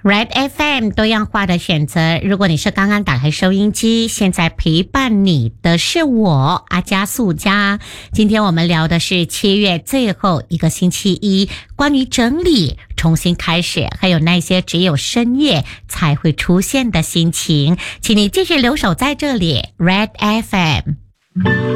Red FM 多样化的选择。如果你是刚刚打开收音机，现在陪伴你的是我阿加素佳。今天我们聊的是7月最后一个星期一，关于整理、重新开始，还有那些只有深夜才会出现的心情。请你继续留守在这里 Red FM。